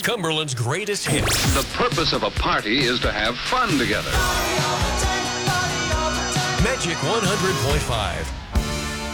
Cumberland's greatest hits. The purpose of a party is to have fun together. Magic 100.5.